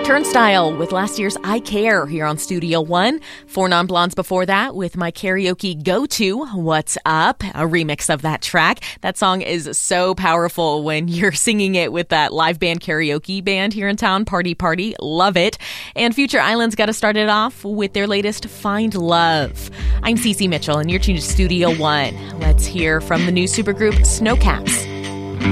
Turnstile with last year's I Care here on Studio One. Four Non-Blondes before that with my karaoke go-to, What's Up, a remix of that track. That song is so powerful when you're singing it with that live band karaoke band here in town, Party Party. Love it. And Future Islands got us started off with their latest Find Love. I'm Cece Mitchell and you're tuned to Studio One. Let's hear from the new supergroup Snowcaps.